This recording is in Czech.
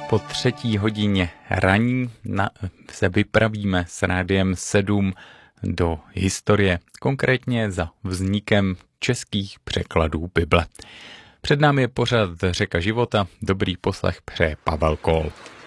Po 3:00 ranní se vypravíme s Rádiem 7 do historie, konkrétně za vznikem českých překladů Bible. Před námi je pořad Řeka života, dobrý poslech přeje Pavel Kol.